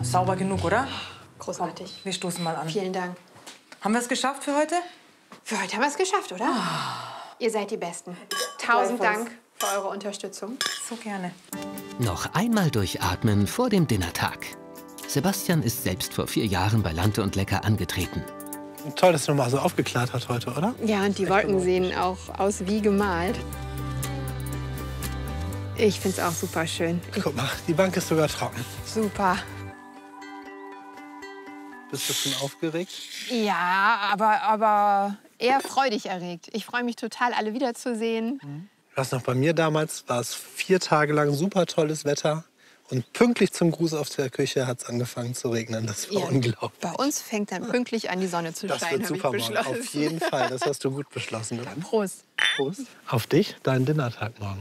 Sauber genug, oder? Großartig. Wir stoßen mal an. Vielen Dank. Haben wir es geschafft für heute? Für heute haben wir es geschafft, oder? Ihr seid die Besten. Tausend Dank für eure Unterstützung. So gerne. Noch einmal durchatmen vor dem Dinnertag. Sebastian ist selbst vor 4 Jahren bei Lante und Lecker angetreten. Toll, dass du noch mal so aufgeklärt hast heute, oder? Ja, und die Wolken sehen auch aus wie gemalt. Ich finde es auch super schön. Guck mal, die Bank ist sogar trocken. Super. Bist du schon aufgeregt? Ja, aber eher freudig erregt. Ich freue mich total, alle wiederzusehen. Du hast noch bei mir damals, war es 4 Tage lang super tolles Wetter. Und pünktlich zum Gruß auf der Küche hat es angefangen zu regnen. Das war unglaublich. Bei uns fängt dann pünktlich an, die Sonne zu Das scheinen, wird habe ich super morgen. beschlossen. Auf jeden Fall, das hast du gut beschlossen. Oder? Prost. Prost. Auf dich, deinen Dinnertag morgen.